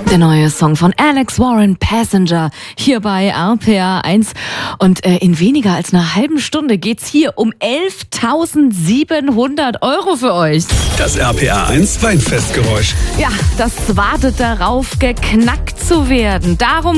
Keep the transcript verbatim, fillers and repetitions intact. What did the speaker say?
Der neue Song von Alex Warren, Passenger, hier bei R P R eins. Und äh, in weniger als einer halben Stunde geht's hier um elftausendsiebenhundert Euro für euch. Das R P R eins Weinfestgeräusch. Ja, das wartet darauf, geknackt zu werden. Darum